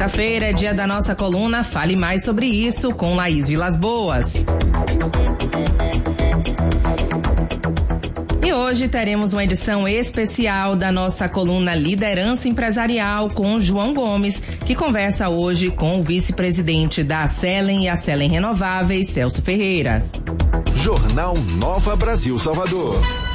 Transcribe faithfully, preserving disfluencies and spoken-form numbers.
Quarta-feira é dia da nossa coluna Fale Mais Sobre Isso com Laís Vilas Boas. E hoje teremos uma edição especial da nossa coluna Liderança Empresarial com João Gomes, que conversa hoje com o vice-presidente da Acelen e Acelen Renováveis, Celso Ferreira. Jornal Nova Brasil Salvador.